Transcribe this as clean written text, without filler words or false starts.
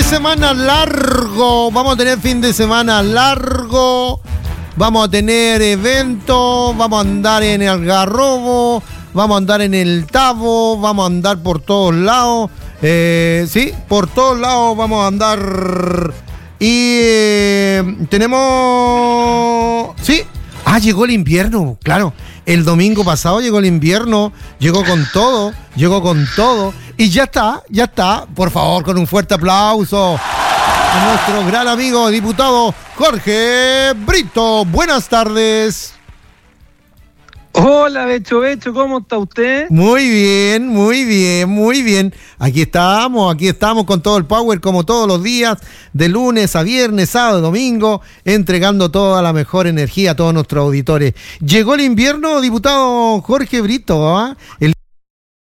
semana largo. Vamos a tener fin de semana largo. Vamos a tener eventos. Vamos a andar en el Algarrobo. Vamos a andar en el Tabo. Vamos a andar por todos lados. Sí, por todos lados vamos a andar. Y tenemos... Sí. Llegó el invierno, claro. El domingo pasado llegó el invierno, llegó con todo. Y ya está. Por favor, con un fuerte aplauso a nuestro gran amigo diputado Jorge Brito. Buenas tardes. Hola, Becho, ¿cómo está usted? Muy bien. Aquí estamos con todo el power, como todos los días, de lunes a viernes, sábado, domingo, entregando toda la mejor energía a todos nuestros auditores. Llegó el invierno, diputado Jorge Brito, ¿ah? El